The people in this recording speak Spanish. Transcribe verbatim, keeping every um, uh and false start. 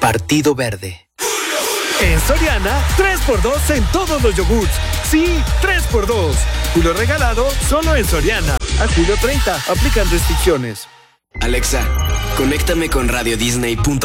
Partido Verde. En Soriana, tres por dos en todos los yogurts. Sí, tres por dos. Julio regalado solo en Soriana. A julio treinta, aplican restricciones. Alexa, conéctame con radio disney punto